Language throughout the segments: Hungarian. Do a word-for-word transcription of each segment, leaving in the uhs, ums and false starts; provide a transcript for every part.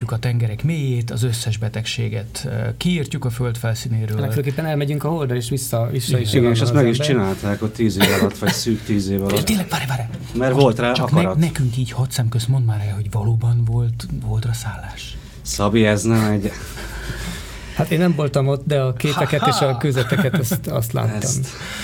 kiírtjuk a tengerek mélyét, az összes betegséget kiírtjuk a föld felszínéről. Legfőképpen elmegyünk a Holdra, és vissza, vissza is. Igen, és ezt meg is csinálták ott tíz év alatt, vagy szűk tíz év alatt. Tényleg, várj, várj. Mert volt rá csak akarat. Ne, nekünk így hat szem közt mondd már el, hogy valóban volt Holdra szállás. Szabi, ez nem egy... Hát én nem voltam ott, de a képeket és a kőzeteket azt, azt láttam. Ezt.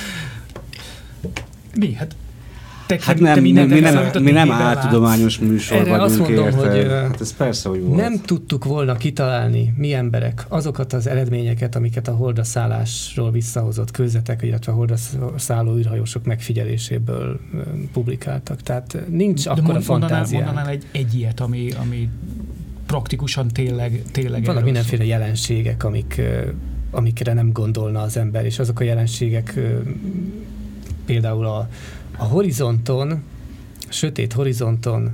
Mi? Hát, te, hát nem, mi nem, mi nem, mi nem áltudományos műsor erre vagyunk, mondom, érted? hogy hát ez persze, hogy volt. Nem tudtuk volna kitalálni, mi emberek, azokat az eredményeket, amiket a Holdra szállásról visszahozott kőzetek, illetve a Holdra szálló űrhajósok megfigyeléséből publikáltak. Tehát nincs de akkora fantáziánk. Mondanál egy, egy ilyet, ami, ami praktikusan tényleg, tényleg vannak mindenféle szó. jelenségek, amik, amikre nem gondolna az ember, és azok a jelenségek például a, a horizonton, a sötét horizonton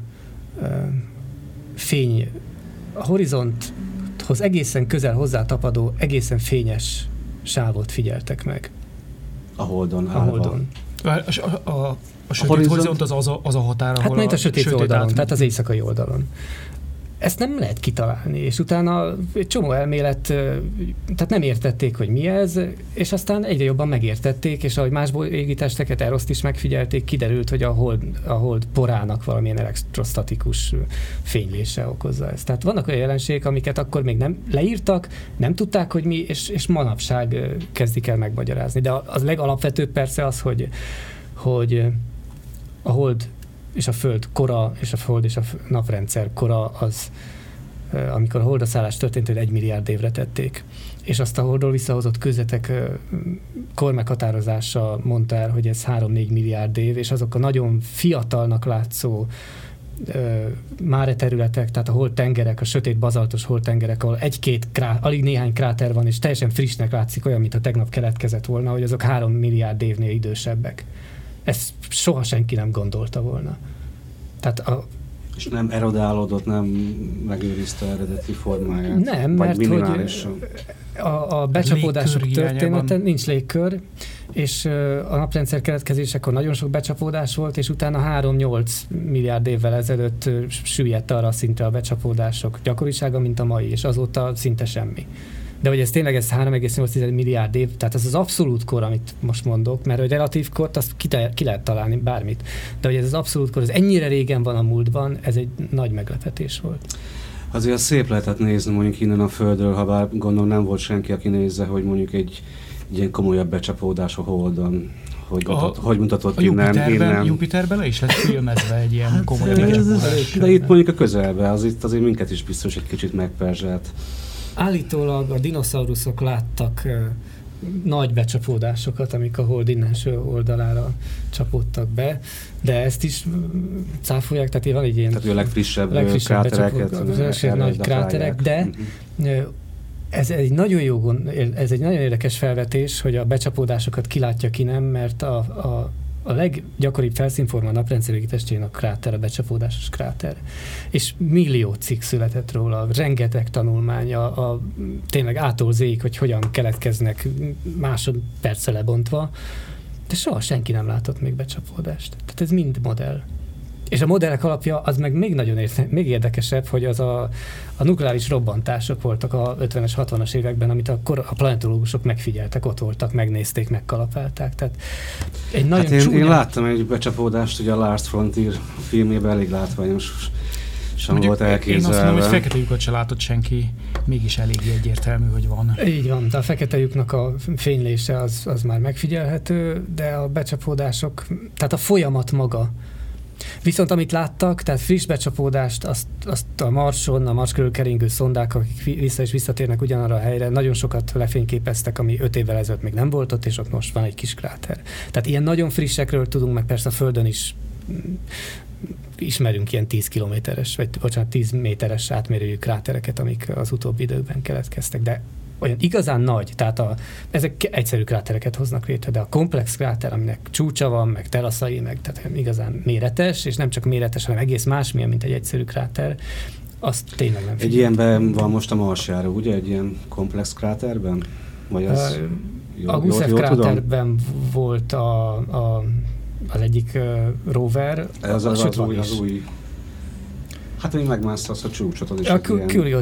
fény, a horizonthoz egészen közel hozzátapadó, egészen fényes sávot figyeltek meg. A Holdon. A Holdon. A, a, a, a sötét a horizont, horizont az, az, a, az a határ, ahol hát mint a, a sötét, sötét oldalon, át... tehát az éjszakai oldalon. Ezt nem lehet kitalálni, és utána egy csomó elmélet, tehát nem értették, hogy mi ez, és aztán egyre jobban megértették, és ahogy más égitesteket, Eroszt is megfigyelték, kiderült, hogy a hold, a hold porának valamilyen elektrostatikus fénylése okozza ezt. Tehát vannak olyan jelenségek, amiket akkor még nem leírtak, nem tudták, hogy mi, és, és manapság kezdik el megmagyarázni. De az legalapvetőbb persze az, hogy, hogy a hold és a Föld kora, és a Hold és a naprendszer kora az, amikor a Holdra szállás történt, hogy egy milliárd évre tették. És azt a Holdról visszahozott kőzetek kormeghatározása mondta el, hogy ez három-négy milliárd év, és azok a nagyon fiatalnak látszó máre területek, tehát a holdtengerek, a sötét bazaltos holdtengerek, ahol egy-két, krá, alig néhány kráter van, és teljesen frissnek látszik, olyan, mint a tegnap keletkezett volna, hogy azok három milliárd évnél idősebbek. Ezt soha senki nem gondolta volna. Tehát a, és nem erodálódott, nem megőrizte eredeti formáját? Nem, mert hogy a, a becsapódások története, nincs légkör, és a naprendszer keletkezésekor nagyon sok becsapódás volt, és utána három-nyolc milliárd évvel ezelőtt süllyedt arra a szintre a becsapódások gyakorisága, mint a mai, és azóta szinte semmi. De hogy ez tényleg ez három egész nyolc milliárd év, tehát ez az abszolút kor, amit most mondok, mert hogy relatív kort, azt ki, ki lehet találni bármit. De hogy ez az abszolút kor, ez ennyire régen van a múltban, ez egy nagy meglepetés volt. Azért szép lehetett nézni mondjuk innen a Földről, ha bár gondolom nem volt senki, aki nézze, hogy mondjuk egy, egy ilyen komolyabb becsapódás a Holdon. Hogy, a, mutat, hogy mutatott a innen, Jupiterben, innen. Jupiterben le is lett filmezve egy ilyen hát komolyabb becsapódás. De itt mondjuk a közelben, az itt azért minket is biztos egy kicsit megperzselt. Állítólag a dinoszauruszok láttak uh, nagy becsapódásokat, amik a Hold innenső oldalára csapódtak be, de ezt is uh, cáfolják, tehát van egy ilyen... Tehát a legfrissebb, legfrissebb krátereket. Nagy kráterek, de uh-huh. ez egy nagyon jó gond, ez egy nagyon érdekes felvetés, hogy a becsapódásokat kilátja, ki nem, mert a, a A leggyakoribb felszínforma a naprendszer égitestjén a kráter, a becsapódásos kráter. És millió cikk született róla, rengeteg tanulmány, a, a, tényleg ától zéig, hogy hogyan keletkeznek másodperce lebontva, de soha senki nem látott még becsapódást. Tehát ez mind modell. És a modellek alapja az meg még nagyon érte, még érdekesebb, hogy az a, a nukleáris robbantások voltak a ötvenes, hatvanas években, amit akkor a planetológusok megfigyeltek, ott voltak, megnézték, megkalapálták. Tehát egy nagyon hát én, csúnya... én láttam egy becsapódást, ugye a Last Frontier filmében elég látványos sem volt elképzelve. Én azt mondom, hogy fekete lyukat se látott senki, mégis eléggé egyértelmű, hogy van. Így van, de a fekete lyuknak a fénylése az, az már megfigyelhető, de a becsapódások, tehát a folyamat maga. Viszont amit láttak, tehát friss becsapódást, azt, azt a Marson, a Mars körül keringő szondák, akik vissza és visszatérnek ugyanarra a helyre, nagyon sokat lefényképeztek, ami öt évvel ezelőtt még nem volt ott, és ott most van egy kis kráter. Tehát ilyen nagyon frissekről tudunk, meg persze a Földön is ismerünk ilyen tíz kilométeres, vagy bocsánat, tíz méteres átmérőjű krátereket, amik az utóbbi időkben keletkeztek, de olyan igazán nagy, tehát a, ezek egyszerű krátereket hoznak létre, de a komplex kráter, aminek csúcsa van, meg teraszai, meg tehát igazán méretes, és nem csak méretes, hanem egész másmilyen, mint egy egyszerű kráter, azt tényleg nem figyelj. Egy ilyenben van most a Marsjáró, ugye? Egy ilyen komplex kráterben? Vagy az uh, jó, a Gusev jól, jól kráterben tudom? Volt a, a, az egyik uh, rover. Ez az, az, az, új, az új. Hát még megmásztasz a csúcsot, az is a egy ilyen...